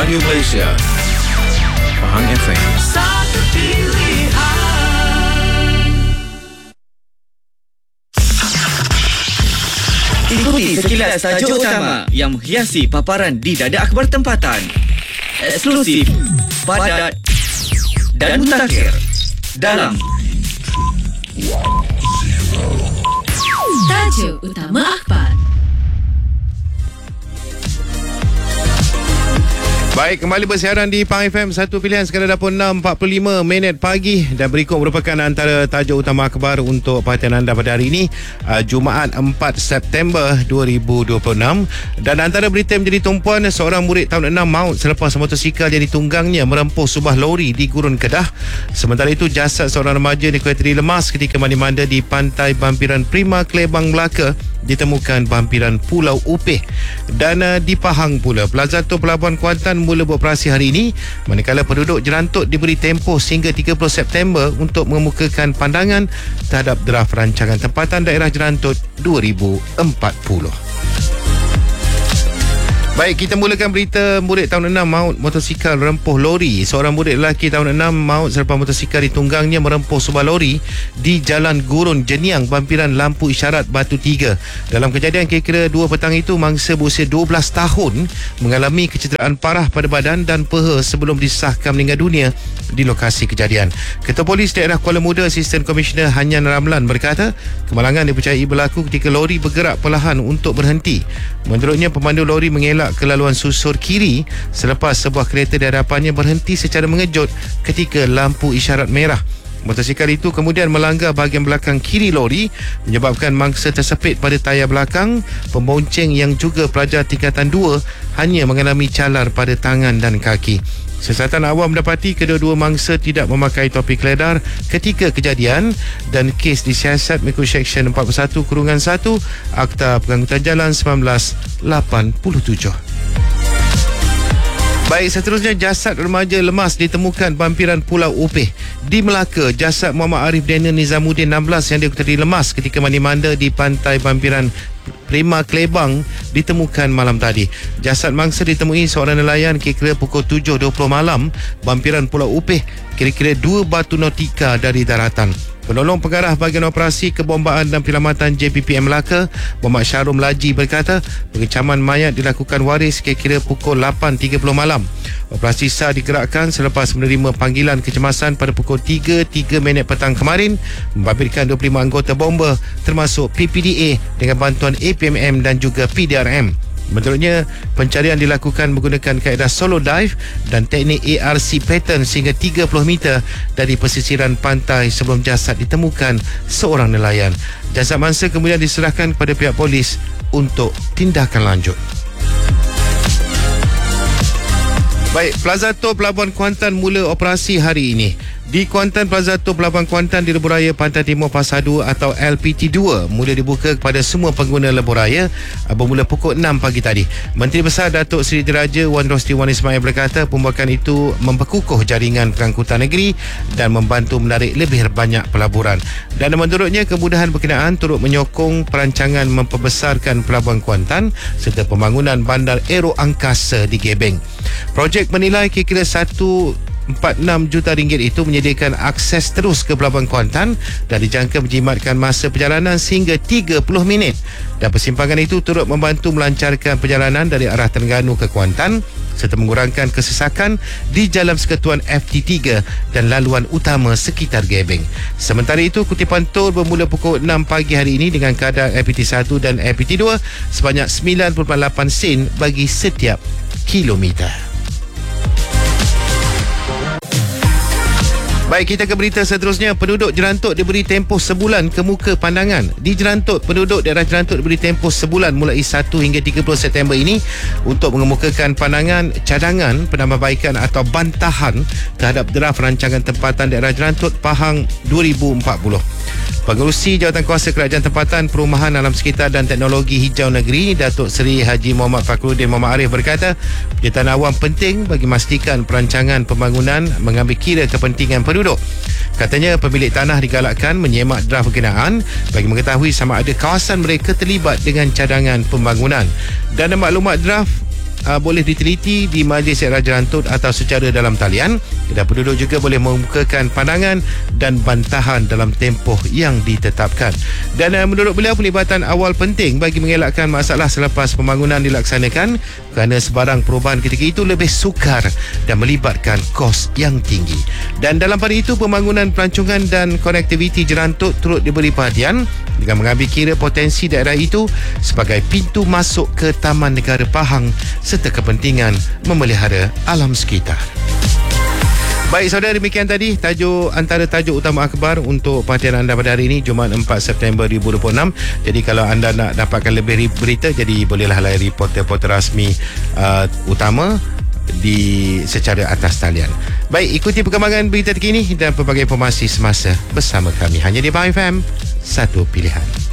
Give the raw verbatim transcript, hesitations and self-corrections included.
Radio Malaysia, Pahang F M. Satu pilihan. Ikuti sekilas tajuk utama yang menghiasi paparan di dada akhbar tempatan. Eksklusif, padat dan mutakhir dalam Tajuk utama akhbar. Baik, kembali bersiaran di Pahang F M, satu pilihan sekadar dapur enam empat puluh lima minit pagi, dan berikut merupakan antara tajuk utama akhbar untuk perhatian anda pada hari ini, uh, Jumaat empat September dua ribu dua puluh enam. Dan antara berita yang menjadi tumpuan, seorang murid tahun enam maut selepas motosikal yang ditunggangnya merempuh sebuah lori di Gurun Kedah. Sementara itu, jasad seorang remaja dikuatiri lemas ketika mandi-manda di pantai Bampiran Prima, Klebang, Melaka ditemukan Bampiran Pulau Upih. Dan uh, di Pahang pula, Plaza Tol Pelabuhan Kuantan mula beroperasi hari ini, manakala penduduk Jerantut diberi tempoh sehingga tiga puluh September untuk mengemukakan pandangan terhadap draft rancangan tempatan daerah Jerantut dua ribu empat puluh. Baik, kita mulakan berita murid tahun enam maut motosikal rempuh lori. Seorang murid lelaki tahun enam maut selepas motosikal ditunggangnya merempuh sebuah lori di Jalan Gurun Jeniang, Bampiran Lampu Isyarat Batu Tiga. Dalam kejadian kira-kira dua petang itu, mangsa berusia dua belas tahun mengalami kecederaan parah pada badan dan peha sebelum disahkan meninggal dunia di lokasi kejadian. Ketua Polis Daerah Kuala Muda, Asisten Komisioner Hanyan Ramlan berkata, kemalangan dipercayai berlaku ketika lori bergerak perlahan untuk berhenti. Menurutnya, pemandu lori mengelak ke laluan susur kiri selepas sebuah kereta di hadapannya berhenti secara mengejut ketika lampu isyarat merah. Motosikal itu kemudian melanggar bahagian belakang kiri lori, menyebabkan mangsa tersepit pada tayar belakang. Pembonceng yang juga pelajar tingkatan dua hanya mengalami calar pada tangan dan kaki. Siasatan awam mendapati kedua-dua mangsa tidak memakai topi keledar ketika kejadian, dan kes disiasat mengikut Seksyen empat puluh satu kurungan satu Akta Pengangkutan Jalan seribu sembilan ratus lapan puluh tujuh. Baik, seterusnya, jasad remaja lemas ditemukan Bampiran Pulau Upih. Di Melaka, jasad Muhammad Arif Daniel Nizamuddin enam belas yang diketahui lemas ketika mandi-manda di pantai Bampiran Prima, Klebang ditemukan malam tadi. Jasad mangsa ditemui seorang nelayan kira-kira pukul tujuh dua puluh malam, Bampiran Pulau Upih, kira-kira dua batu nautika dari daratan. Penolong Pengarah Bahagian Operasi Kebombaan dan Penyelamatan J P P M Melaka, Muhammad Syarum Laji berkata, pengecaman mayat dilakukan waris kira-kira pukul lapan tiga puluh malam. Operasi S A R digerakkan selepas menerima panggilan kecemasan pada pukul tiga tiga minit petang kemarin, membabitkan dua puluh lima anggota bomba termasuk P P D A dengan bantuan A P M M dan juga P D R M. Menurutnya, pencarian dilakukan menggunakan kaedah solo dive dan teknik A R C pattern sehingga tiga puluh meter dari pesisiran pantai sebelum jasad ditemukan seorang nelayan. Jasad mangsa kemudian diserahkan kepada pihak polis untuk tindakan lanjut. Baik, Plaza Tol Pelabuhan Kuantan mula operasi hari ini. Di Kuantan, Plaza Tol Pelabuhan Kuantan di Lebuhraya Pantai Timur Pasar dua atau L P T dua mula dibuka kepada semua pengguna Lebuhraya bermula pukul enam pagi tadi. Menteri Besar Datuk Seri Diraja Wan Rosli Wan Ismail berkata, pembukaan itu memperkukuh jaringan pengangkutan negeri dan membantu menarik lebih banyak pelaburan. Dan menurutnya, kemudahan berkenaan turut menyokong perancangan memperbesarkan Pelabuhan Kuantan serta pembangunan bandar aero angkasa di Gebeng. Projek menilai kira-kira satu empat puluh enam juta ringgit itu menyediakan akses terus ke Pelabuhan Kuantan dan dijangka menjimatkan masa perjalanan sehingga tiga puluh minit. Dan persimpangan itu turut membantu melancarkan perjalanan dari arah Terengganu ke Kuantan serta mengurangkan kesesakan di Jalan Persekutuan F T tiga dan laluan utama sekitar Gebeng. Sementara itu, kutipan tol bermula pukul enam pagi hari ini dengan kadar L P T satu dan L P T dua sebanyak sembilan puluh lapan sen bagi setiap kilometer. Baik, kita ke berita seterusnya. Penduduk Jerantut diberi tempoh sebulan kemuka pandangan. Di Jerantut, penduduk daerah Jerantut diberi tempoh sebulan mulai satu hingga tiga puluh September ini untuk mengemukakan pandangan cadangan penambahbaikan atau bantahan terhadap draft rancangan tempatan daerah Jerantut Pahang dua ribu empat puluh. Pengerusi Jawatankuasa Kerajaan Tempatan, Perumahan Alam Sekitar dan Teknologi Hijau Negeri, Datuk Seri Haji Muhammad Fakhruddin Muhammad Arif berkata, penyertaan awam penting bagi memastikan perancangan pembangunan mengambil kira kepentingan penduduk. Katanya, pemilik tanah digalakkan menyemak draft berkenaan bagi mengetahui sama ada kawasan mereka terlibat dengan cadangan pembangunan. Dan maklumat draft uh, boleh diteliti di Majlis Raja Rantut atau secara dalam talian. Kedah Penduduk juga boleh mengemukakan pandangan dan bantahan dalam tempoh yang ditetapkan. Dan uh, menurut beliau, pelibatan awal penting bagi mengelakkan masalah selepas pembangunan dilaksanakan kerana sebarang perubahan ketika itu lebih sukar dan melibatkan kos yang tinggi. Dan dalam pada itu, pembangunan pelancongan dan konektiviti Jerantut turut diberi perhatian dengan mengambil kira potensi daerah itu sebagai pintu masuk ke Taman Negara Pahang serta kepentingan memelihara alam sekitar. Baik saudara, demikian tadi tajuk antara tajuk utama akhbar untuk perhatian anda pada hari ini, Jumaat empat September dua ribu dua puluh enam. Jadi kalau anda nak dapatkan lebih berita, jadi bolehlah layari portal-portal rasmi uh, utama di secara atas talian. Baik, ikuti perkembangan berita terkini dan pelbagai informasi semasa bersama kami hanya di Pahang F M, satu pilihan.